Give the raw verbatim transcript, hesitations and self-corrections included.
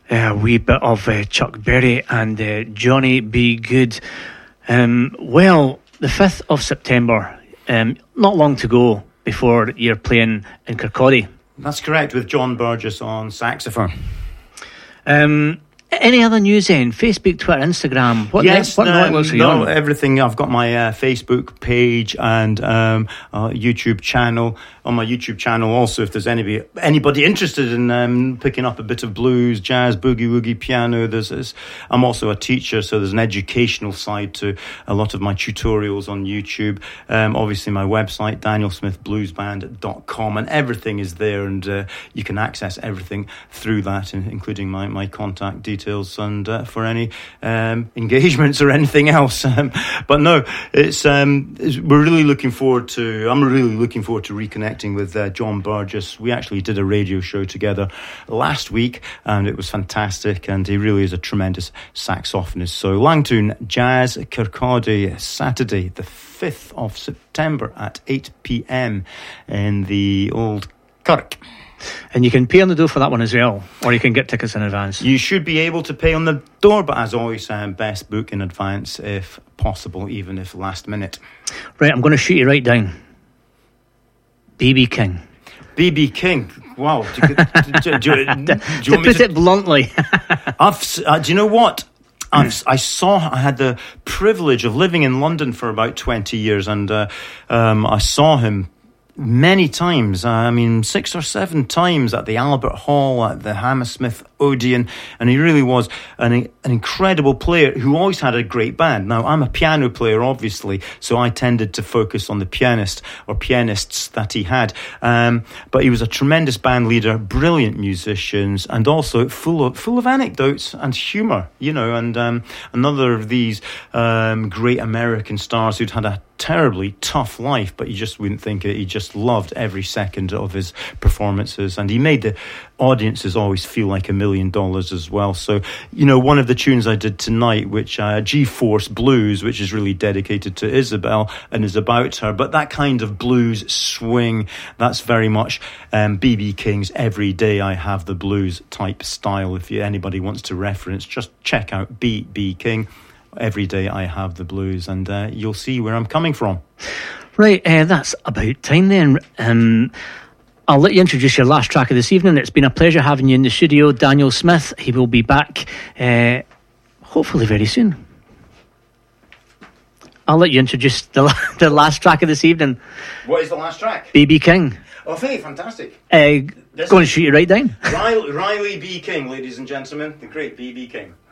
a wee bit of uh, Chuck Berry and uh, Johnny B. Good. Um, well, the fifth of September, um, not long to go before you're playing in Kirkcaldy. That's correct, with John Burgess on saxophone. Um, any other news then? Facebook, Twitter, Instagram? What yes, what um, networks are you no, on? everything. I've got my uh, Facebook page and um, uh, YouTube channel. On my YouTube channel also, if there's anybody anybody interested in um, picking up a bit of blues, jazz, boogie woogie, piano, there's this. I'm also a teacher, so there's an educational side to a lot of my tutorials on YouTube. Um, obviously, my website, daniel smith blues band dot com, and everything is there, and uh, you can access everything through that, including my, my contact details and uh, for any um, engagements or anything else. Um, but no, it's, um, it's we're really looking forward to. I'm really looking forward to reconnecting with uh, John Burgess. We actually did a radio show together last week, and it was fantastic, and he really is a tremendous saxophonist. So Langtoon Jazz Kirkcaldy, Saturday the fifth of September at eight p.m. in the Old Kirk. And you can pay on the door for that one as well, or you can get tickets in advance. You should be able to pay on the door, but as always, um, best book in advance if possible, even if last minute. Right, I'm going to shoot you right down. B B King. B B King. Wow. Do, you, do, do, do, do you to want me put to, it bluntly. I've, uh, do you know what? I've, I saw, I had the privilege of living in London for about twenty years, and uh, um, I saw him many times. Uh, I mean, six or seven times at the Albert Hall, at the Hammersmith Odeon, and he really was an, an incredible player who always had a great band. Now, I'm a piano player, obviously, so I tended to focus on the pianist or pianists that he had. Um, but he was a tremendous band leader, brilliant musicians, and also full of full of anecdotes and humour, you know. And um, another of these um, great American stars who'd had a terribly tough life, but you just wouldn't think it. He just loved every second of his performances, and he made the audiences always feel like a million dollars as well. So, you know, one of the tunes I did tonight, which uh, G-Force Blues, which is really dedicated to Isabel and is about her, but that kind of blues swing, that's very much um, B B King's Every Day I Have the Blues type style. If you, anybody wants to reference, just check out B B King. Every Day I Have the Blues, and uh, you'll see where I'm coming from. Right, uh, that's about time then. Um, I'll let you introduce your last track of this evening. It's been a pleasure having you in the studio, Daniel Smith. He will be back uh, hopefully very soon. I'll let you introduce the, the last track of this evening. What is the last track? B B King. Oh, hey, fantastic. Uh, go and shoot you right down. Riley, Riley B. King, ladies and gentlemen, the great B B King.